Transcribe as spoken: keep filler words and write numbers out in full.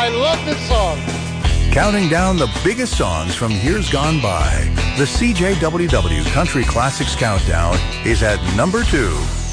I love this song. Counting down the biggest songs from years gone by, the C J W W Country Classics Countdown is at number two.